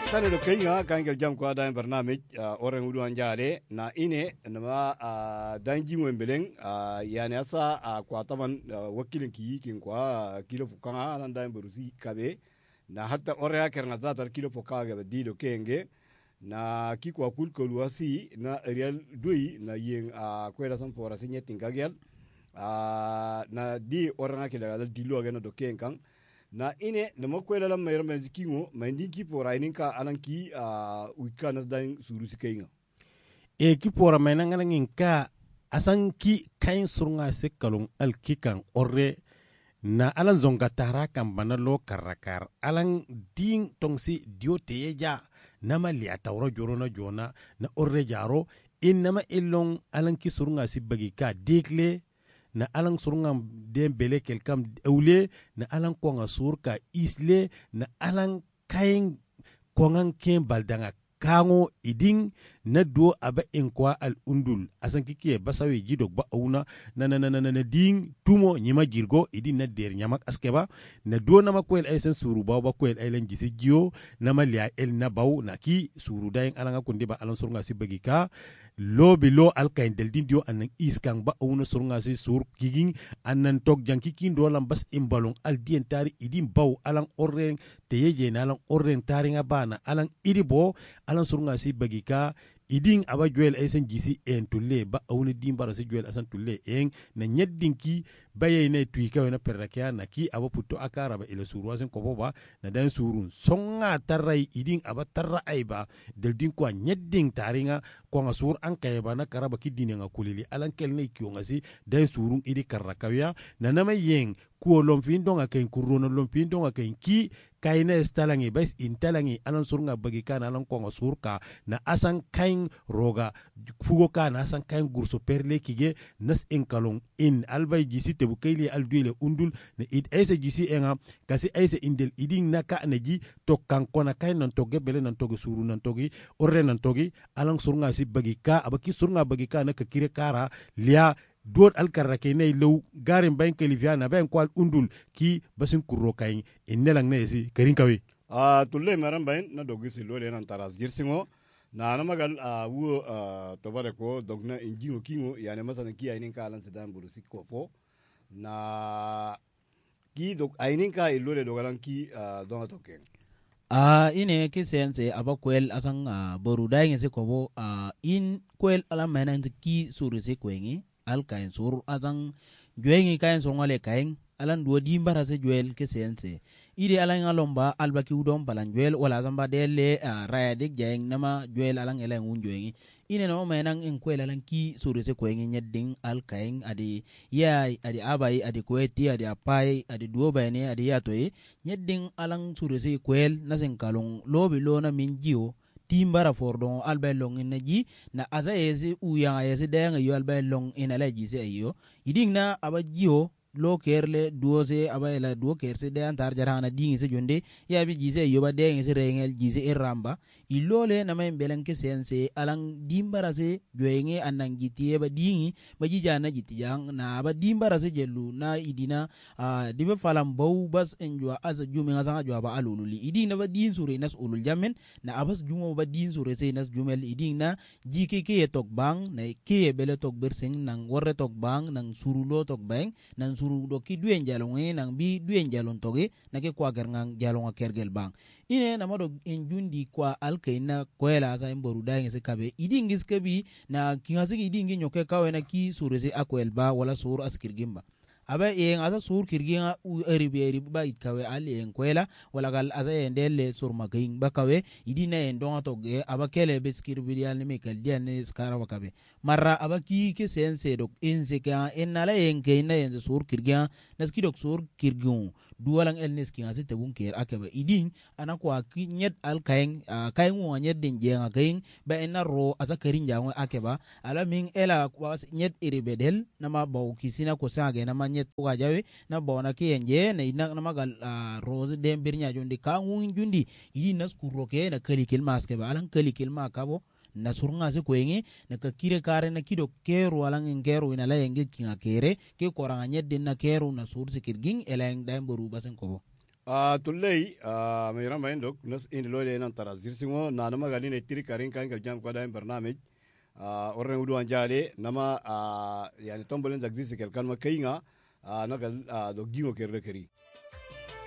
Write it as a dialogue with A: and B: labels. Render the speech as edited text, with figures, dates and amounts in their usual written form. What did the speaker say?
A: tane do kayga kangel jam ko ada barnamij oren wudu anjale na ine nama danji wembeleng yani asa kwa taman wakilin ki kin kwa kilo fukanga nan dan berusi kabe na hatta orya kerna zata kilo fukaga da dido kenge na ki kwa kul kolwasi na real dui na yen kwela son fora sinye tingagel na di orana kila dal dilo gena do kenkan na ine na makwela la mayar men kingo mandin ki pora ininka alanki wikana dan surusi kainga
B: e ki pora menanga nginka asan ki kain surunga se kalung al kikan orre na alan zonga tara kan banalo karakar alan ding tongsi diote yeja nama li atawro jorona jona na orre jaro inama illong alan ki surunga si bagi ka dekle na alang surungam den bele kelkam eule na alang konga surka isle na alang kain kongan ken baldanga kango iding na do aba enkwa al undul asan kike basawe jidok ba auna na ding tumo nyima jirgo idin na der nyamak askeba na do na makwel aysen suru ba kwel aylen gisi jio na malia el na baw na ki suru dayen alanga kundi ba alan surunga sibagi ka lobi lo alkain del dindio anan iskang ba auna surunga si sur kiging anan tok janki kin do lam bas imbalong al dien tari idin baw alang orren teyeje na alang orren tari nga bana alang idi bo alan surunga si bagi ka iding aba juel aysen gisi en tulle ba awni dimbara si juel asan tulle en na nyeddin ki baye ne tuika wena perrakia na ki aba putto akara ba ila suru asen ko boba na dan surun songa tarrai iding aba tarra aiba del din ko nyeddin taringa ko nga sur an kayba na karaba ki dinenga kulili alan kelne ki ngasi dan surun idi karrakawya na nama yeng ko lomfin donga ken kuruna lomfin donga ken ki kayna stalangi bas intalangi alan surunga bagi kana alan ko nga surka na asan kain roga fugo kana asan kain gurso perle kige nas enkalong in albay gisi tebu kayli alduile undul na id aysa gisi enga kasi aysa indel iding naka naji to kankona kain non toge bele non toge suru non togi orre non togi alan surunga si bagi ka abaki surunga bagi ka na ka kire kara lia dot alkarake ne lew garin bain kalifiana bain kwal undul ki basin kurro kain innelang ne si karin kawe
A: tulle maran bain na dogisi lole nan taras girsingo na magal wo tobare ko dogna injingo kingo yani masana ki ayinin ka alan sedan burusi kopo na ki dog ayinin ka ilole dogalan ki donga token
C: ine ki sense abakwel asan boru daingen se kobo in kwel ala menan ki surusi kwengi al kain sur adan juengi kain songale kain alan duo dimbara se juel ke sense ide alan alomba albaki udom balan juel wala zamba dele raya dik jeng nama juel alan elen un juengi ine no menan en kwel alan ki suru se kwengi nyedding al kain adi yai adi abai adi kweti adi apai adi duo bayne adi yatoy nyedding alan suru se kwel nasen kalong lobi lona min jio timbara fordon albay long in ji na aza yesi uyanga yesi dayanga yo albay long in ala ji se ayo iding na aba jio lo kerle duose aba ela duo kerse dayan tar jarana dingi se jonde ya bi ji se yo ba dayanga se rengel ji se iramba ilole na may belen ke sense alang dimbara se joyenge anang jitiye ba dingi ba ji jana jitiyang na ba dimbara se jelu na idina dibe falam baw bas enjwa asa jumi nga sanga jwa ba alululi iding na ba din sure nas ulul jamen na abas jumo ba din sure se nas jumel iding na jike ke tok bang na ke bele tok bersing nang worre tok bang nang surulo tok bang nang suru do ki duen jalonge nang bi duen jalon toge na ke kwa ngang jalonga kergel bang ine na mado enjundi kwa alkaina kwela sa imboru dainge se kabe idingis kabi na kingasigi idingi nyoke kawe na ki surese akwel ba wala sur askirgimba aba en asa sur kirginga u eribe ba itkawe ali en kwela wala gal asa en delle sur magain bakawe idina en donga toge aba kele beskir bidial ne mekal diane skara bakabe marra aba ki ke sense dok ense ka en nala en keina en sur kirginga naskidok sur kirgun duwalang elnes ki ngase tebun ker akaba idin ana kwa nyet al kain kain wo nyet den jenga kain ba en ro asa karin jango akeba ala min ela kwa nyet iribedel nama baw kisina ko sage nama nyet ko jawe na bona ki enje na ina nama gal rose dem birnya jondi ka ngun jundi idin nas kuroke na kalikil maske ba alan kalikil makabo na surunga se kwenye na kakire kare na kido keru alang ngero ina la yenge kinga kere ke koranga nyedde na keru na surse kirging eleng daim boru basen kobo
A: tullei mai rama indok nas in lole nan tara zirsingo na nama gali ne tiri karin kan gal jam kwada barnamij orren udu anjale nama yani tombolen dagzisi kel kan ma kayinga nagal do gingo kerre keri